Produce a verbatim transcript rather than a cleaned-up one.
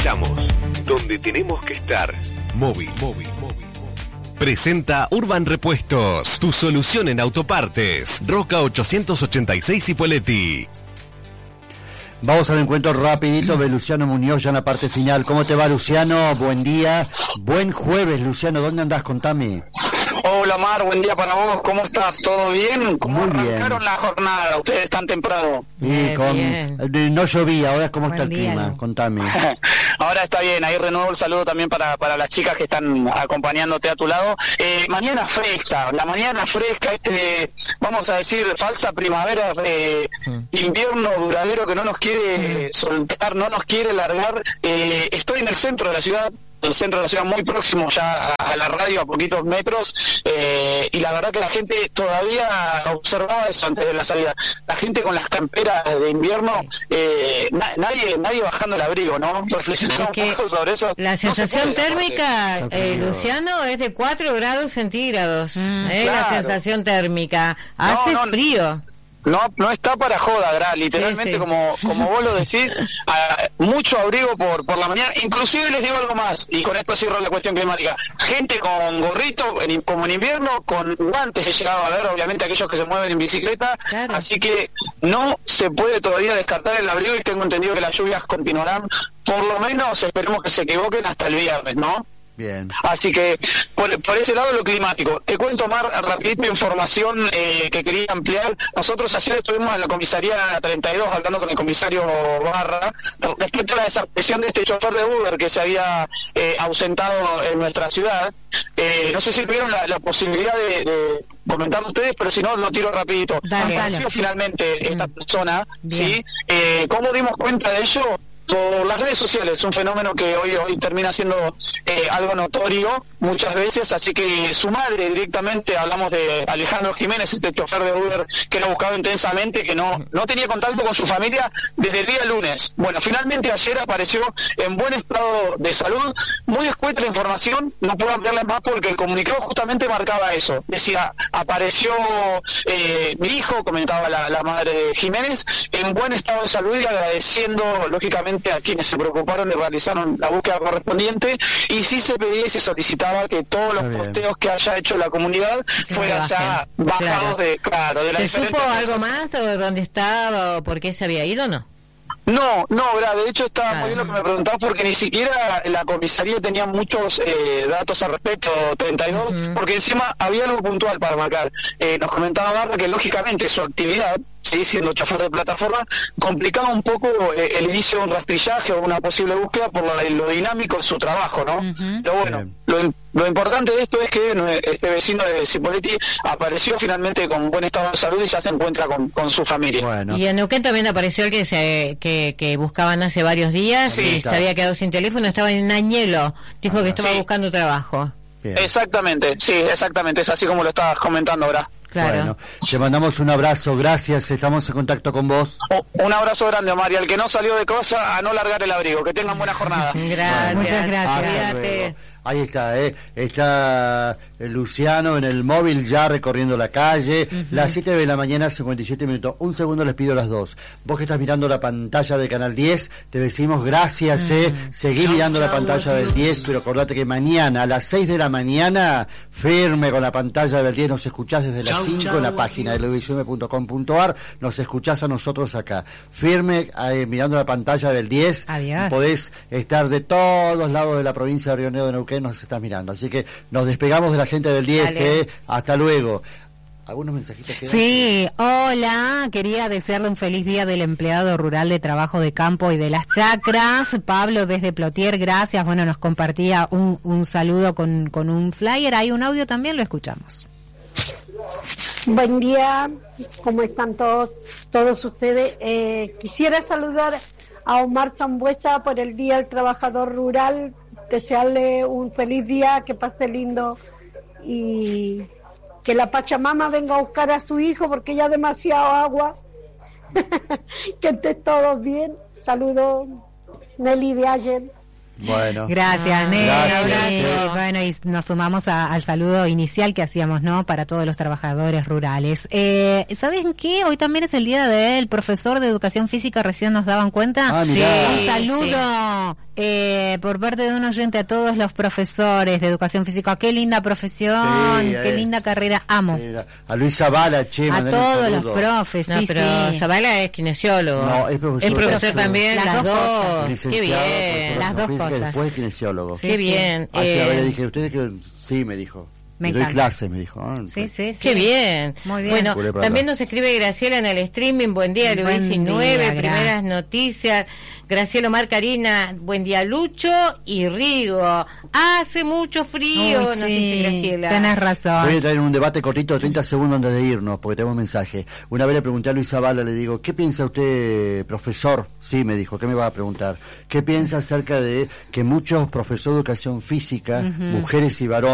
Estamos donde tenemos que estar. Móvil, móvil, móvil. Presenta Urban Repuestos, tu solución en autopartes. Roca ochocientos ochenta y seis Cipolletti. Vamos al encuentro rapidito de Luciano Muñoz ya en la parte final. ¿Cómo te va, Luciano? Buen día. Buen jueves, Luciano. ¿Dónde andás? Contame. Hola, Mar. Buen día para vos. ¿Cómo estás? ¿Todo bien? ¿Cómo Muy bien. arrancaron la jornada? Ustedes tan temprano. Sí, con... No llovía. Ahora, ¿cómo Buen está el día, clima? ¿no? Contame. Ahora está bien. Ahí renuevo el saludo también para, para las chicas que están acompañándote a tu lado. Eh, mañana fresca. La mañana fresca, este, vamos a decir, falsa primavera, eh, invierno duradero que no nos quiere soltar, no nos quiere largar. Eh, estoy en el centro de la ciudad. El centro de la ciudad muy próximo ya a, a la radio, a poquitos metros, eh, y la verdad que la gente todavía observaba eso antes de la salida. La gente con las camperas de invierno, eh, na, nadie nadie bajando el abrigo, ¿no? Reflexionamos un poco sobre eso. La sensación no puede, térmica, eh, Luciano, es de cuatro grados centígrados. Mm, eh, claro. La sensación térmica. Hace no, no, frío. No, no está para joda, Gra, literalmente, sí, sí. como como vos lo decís, uh, mucho abrigo por por la mañana. Inclusive les digo algo más, y con esto cierro la cuestión climática. Gente con gorrito, en, como en invierno, con guantes he llegado a ver, obviamente aquellos que se mueven en bicicleta, claro. Así que no se puede todavía descartar el abrigo y tengo entendido que las lluvias continuarán, por lo menos esperemos que se equivoquen hasta el viernes, ¿no? Bien. Así que por, por ese lado lo climático. Te cuento, Mar, rapidito información eh, que quería ampliar. Nosotros ayer estuvimos en la comisaría treinta y dos hablando con el comisario Barra respecto a la desaparición de este chofer de Uber que se había eh, ausentado en nuestra ciudad. Eh, no sé si tuvieron la, la posibilidad de, de comentarlo ustedes, pero si no, lo tiro rapidito. Dale, dale. Finalmente mm. esta persona, Bien. ¿sí? Eh, ¿Cómo dimos cuenta de ello? Por las redes sociales, un fenómeno que hoy hoy termina siendo eh, algo notorio muchas veces, así que su madre directamente, hablamos de Alejandro Jiménez, este chofer de Uber que lo buscaba intensamente, que no no tenía contacto con su familia desde el día lunes. Bueno, finalmente ayer apareció en buen estado de salud, muy escueta la información, no puedo ampliarla más porque el comunicado justamente marcaba eso, decía, apareció eh, mi hijo, comentaba la, la madre de Jiménez, en buen estado de salud y agradeciendo lógicamente a quienes se preocuparon y realizaron la búsqueda correspondiente, y sí se pedía y se solicitaba que todos los posteos que haya hecho la comunidad sí, fueran ya bajados claro. de claro de la ¿Se supo algo más de dónde estaba o por qué se había ido o no? No, no, ¿verdad? De hecho estaba claro. muy bien lo que me preguntabas porque ni siquiera la comisaría tenía muchos eh, datos al respecto, treinta y dos, uh-huh. porque encima había algo puntual para marcar. Eh, nos comentaba Barra que lógicamente su actividad, sí, siendo chofer de plataforma, complicaba un poco eh, el inicio de un rastrillaje o una posible búsqueda por lo, lo dinámico de su trabajo, ¿no? Uh-huh. Pero bueno, lo, lo importante de esto es que este vecino de Cipolletti apareció finalmente con buen estado de salud y ya se encuentra con, con su familia. Bueno. Y en Neuquén también apareció el que se que, que buscaban hace varios días sí, y está. Se había quedado sin teléfono, estaba en Añelo, dijo que estaba sí. buscando trabajo. Bien. Exactamente, sí, exactamente, es así como lo estabas comentando ahora. Claro. Bueno, te mandamos un abrazo, gracias, estamos en contacto con vos. Oh, un abrazo grande, Omar, y al que no salió de cosa, a no largar el abrigo, que tengan buena jornada. Gracias, bueno, muchas gracias. Cuídate. Ahí está, ¿eh? Está Luciano en el móvil ya recorriendo la calle. Uh-huh. Las siete de la mañana, cincuenta y siete minutos. Un segundo les pido las dos. Vos que estás mirando la pantalla de Canal diez, te decimos gracias, ¿eh? Uh-huh. Seguí chau, mirando chau, la pantalla del diez, pero acordate que mañana a las seis de la mañana, firme con la pantalla del diez, nos escuchás desde las cinco en la página de televisión punto com punto ar, nos escuchás a nosotros acá. Firme, eh, mirando la pantalla del diez. Adiós. Podés estar de todos lados de la provincia de Río Negro de Neuquén, nos estás mirando, así que nos despegamos de la gente del diez, eh. Hasta luego. ¿Algunos mensajitos quedan? Sí, hola, quería desearle un feliz día del empleado rural de trabajo de campo y de las chacras. Pablo desde Plotier, gracias. Bueno, nos compartía un, un saludo con, con un flyer, hay un audio también, lo escuchamos. Buen día, ¿cómo están todos todos ustedes? Eh, quisiera saludar a Omar Zambuesa por el Día del Trabajador Rural, desearle un feliz día, que pase lindo y que la Pachamama venga a buscar a su hijo porque ya demasiado agua. Que estén todos bien. Saludos, Nelly de Allen. Bueno. Gracias, Nelly. Gracias. Bueno, y nos sumamos a, al saludo inicial que hacíamos, ¿no? Para todos los trabajadores rurales. Eh, ¿Saben qué? Hoy también es el día del profesor de educación física, recién nos daban cuenta. Ah, mirá. Sí, un saludo sí. eh, por parte de un oyente a todos los profesores de educación física. Qué linda profesión, sí, qué eh, linda carrera, amo. Sí, a Luis Zavala, che, a todos los profes, no, sí, pero sí. Zavala es kinesiólogo. No, es profesor. El profesor también, las, las dos. dos. Qué bien. Las dos cosas. Después kinesiólogo. Sí, qué bien. Ah, eh, a ver, le dije, ¿ustedes que sí? Me dijo. Me doy clases, me dijo. Ah, sí, sí, sí. Qué bien. Muy bien. Bueno, también nos escribe Graciela en el streaming. Buen día, Luis diecinueve. Primeras noticias. Graciela Omar Karina. Buen día, Lucho y Rigo. Hace mucho frío, Uy, nos sí, dice Graciela. Tenés razón. Voy a traer un debate cortito de treinta segundos antes de irnos, porque tenemos mensaje. Una vez le pregunté a Luis Zavala, le digo, ¿qué piensa usted, profesor? Sí, me dijo, ¿qué me va a preguntar? ¿Qué piensa acerca de que muchos profesores de educación física, uh-huh. mujeres y varones,